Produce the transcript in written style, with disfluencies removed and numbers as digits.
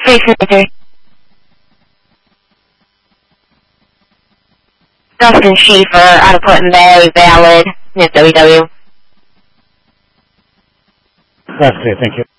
Station 3. Dustin Schieffer, out of Clinton Bay, valid, NIP WW. That's clear, thank you.